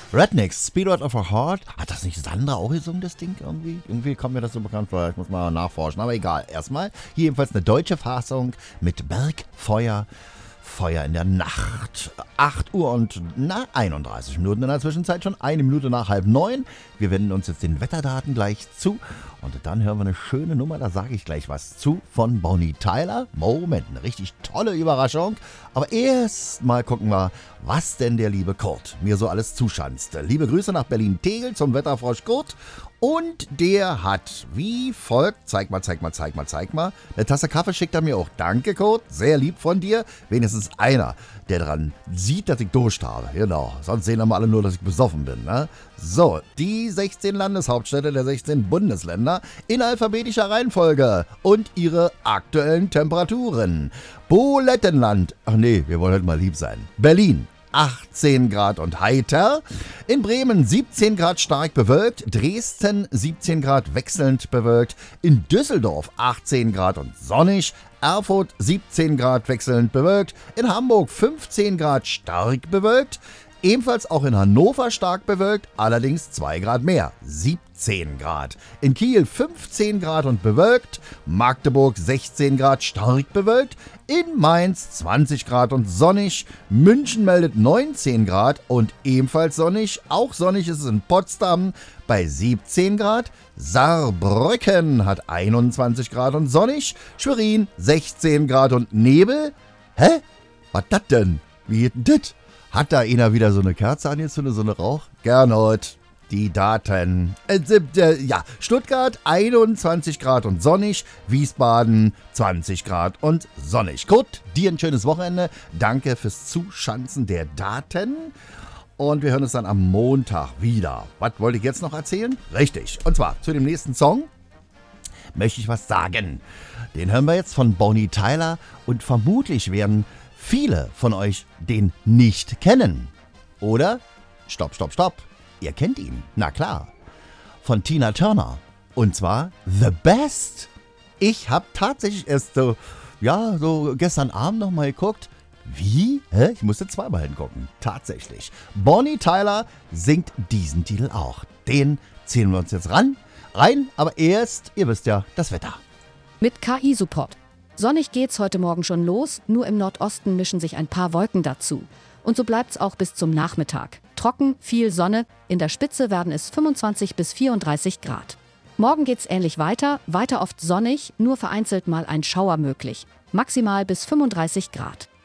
Rednecks, Speedrun of a Heart. Hat das nicht Sandra auch gesungen, das Ding irgendwie? Irgendwie kommt mir das so bekannt vor. Ich muss mal nachforschen. Aber egal. Erstmal hier jedenfalls eine deutsche Fassung mit Bergfeuer. Feuer in der Nacht. 8 Uhr und 31 Minuten in der Zwischenzeit schon. 1 Minute nach 8:30. Wir wenden uns jetzt den Wetterdaten gleich zu. Und dann hören wir eine schöne Nummer, da sage ich gleich was zu, von Bonnie Tyler. Moment, eine richtig tolle Überraschung. Aber erst mal gucken wir, was denn der liebe Kurt mir so alles zuschanzt. Liebe Grüße nach Berlin-Tegel zum Wetterfrosch Kurt. Und der hat wie folgt, zeig mal, eine Tasse Kaffee schickt er mir auch. Danke, Kurt, sehr lieb von dir. Wenigstens einer, der dran sieht, dass ich Durst habe. Genau, sonst sehen aber alle nur, dass ich besoffen bin. Ne? So, die 16 Landeshauptstädte der 16 Bundesländer in alphabetischer Reihenfolge und ihre aktuellen Temperaturen. Bulettenland, ach nee, wir wollen heute mal lieb sein. Berlin. 18 Grad und heiter. In Bremen 17 Grad stark bewölkt. Dresden 17 Grad wechselnd bewölkt. In Düsseldorf 18 Grad und sonnig. Erfurt 17 Grad wechselnd bewölkt. In Hamburg 15 Grad stark bewölkt. Ebenfalls auch in Hannover stark bewölkt, allerdings 2 Grad mehr, 17 Grad. In Kiel 15 Grad und bewölkt, Magdeburg 16 Grad stark bewölkt, in Mainz 20 Grad und sonnig, München meldet 19 Grad und ebenfalls sonnig, auch sonnig ist es in Potsdam bei 17 Grad, Saarbrücken hat 21 Grad und sonnig, Schwerin 16 Grad und Nebel. Hä? Was das denn? Wie geht denn das? Hat da einer wieder so eine Kerze angezündet, so eine Rauch? Gernot, die Daten. Stuttgart 21 Grad und sonnig, Wiesbaden 20 Grad und sonnig. Kurt, dir ein schönes Wochenende. Danke fürs Zuschanzen der Daten. Und wir hören uns dann am Montag wieder. Was wollte ich jetzt noch erzählen? Richtig, und zwar zu dem nächsten Song möchte ich was sagen. Den hören wir jetzt von Bonnie Tyler und vermutlich werden viele von euch den nicht kennen. Oder? Stopp. Ihr kennt ihn. Na klar. Von Tina Turner. Und zwar The Best. Ich habe tatsächlich erst so gestern Abend noch mal geguckt. Wie? Hä? Ich musste zweimal hingucken. Tatsächlich. Bonnie Tyler singt diesen Titel auch. Den ziehen wir uns jetzt rein. Aber erst, ihr wisst ja, das Wetter. Mit KI-Support. Sonnig geht's heute Morgen schon los, nur im Nordosten mischen sich ein paar Wolken dazu. Und so bleibt's auch bis zum Nachmittag. Trocken, viel Sonne, in der Spitze werden es 25 bis 34 Grad. Morgen geht's ähnlich weiter oft sonnig, nur vereinzelt mal ein Schauer möglich. Maximal bis 35 Grad.